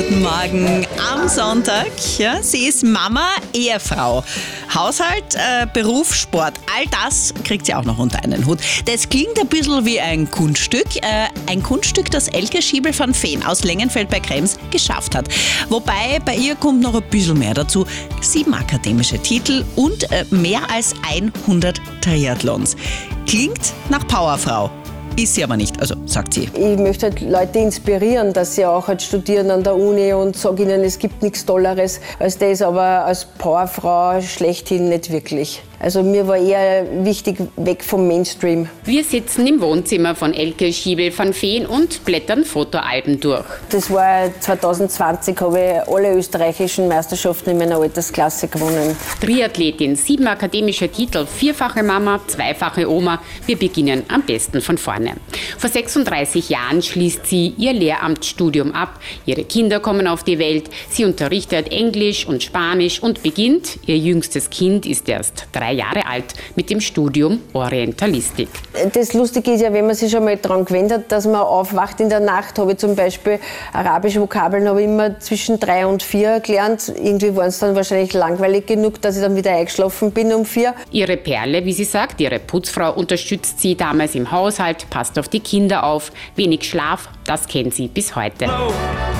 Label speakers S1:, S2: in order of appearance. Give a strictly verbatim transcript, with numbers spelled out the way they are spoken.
S1: Guten Morgen am Sonntag. Ja, sie ist Mama, Ehefrau, Haushalt, äh, Beruf, Sport. All das kriegt sie auch noch unter einen Hut. Das klingt ein bisschen wie ein Kunststück. Äh, ein Kunststück, das Elke Schiebel van Veen aus Lengenfeld bei Krems geschafft hat. Wobei bei ihr kommt noch ein bisschen mehr dazu. Sieben akademische Titel und äh, mehr als hundert Triathlons. Klingt nach Powerfrau. Ist sie aber nicht, also sagt sie.
S2: Ich möchte halt Leute inspirieren, dass sie auch halt studieren an der Uni und sage ihnen, es gibt nichts Tolleres als das, aber als Powerfrau schlechthin nicht wirklich. Also mir war eher wichtig, weg vom Mainstream.
S3: Wir sitzen im Wohnzimmer von Elke Schiebel van Veen und blättern Fotoalben durch.
S2: Das war zwanzig zwanzig, habe ich alle österreichischen Meisterschaften in meiner Altersklasse gewonnen.
S3: Triathletin, sieben akademische Titel, vierfache Mama, zweifache Oma. Wir beginnen am besten von vorne. Vor sechsunddreißig Jahren schließt sie ihr Lehramtsstudium ab. Ihre Kinder kommen auf die Welt. Sie unterrichtet Englisch und Spanisch und beginnt, ihr jüngstes Kind ist erst drei Jahre alt, mit dem Studium Orientalistik.
S2: Das Lustige ist ja, wenn man sich schon mal daran gewöhnt hat, dass man aufwacht in der Nacht, habe ich zum Beispiel arabische Vokabeln habe ich immer zwischen drei und vier gelernt. Irgendwie waren es dann wahrscheinlich langweilig genug, dass ich dann wieder eingeschlafen bin um vier.
S3: Ihre Perle, wie sie sagt, ihre Putzfrau unterstützt sie damals im Haushalt, passt auf die Kinder auf. Wenig Schlaf, das kennt sie bis heute.